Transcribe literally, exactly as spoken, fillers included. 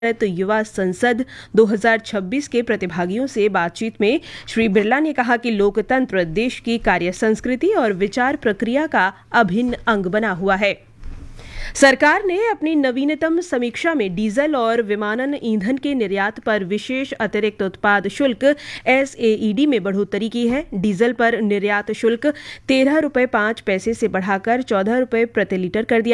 युवा संसद दो हज़ार छब्बीस के प्रतिभागियों से बातचीत में श्री बिरला ने कहा कि लोकतंत्र देश की कार्य संस्कृति और विचार प्रक्रिया का अभिन्न अंग बना हुआ है। सरकार ने अपनी नवीनतम समीक्षा में डीजल और विमानन ईंधन के निर्यात पर विशेष अतिरिक्त उत्पाद शुल्क एस ए ई डी में बढ़ोतरी की है। डीजल पर निर्यात शुल्क तेरह रुपये पाँच पैसे से बढ़ाकर चौदह रुपये प्रति लीटर कर दिया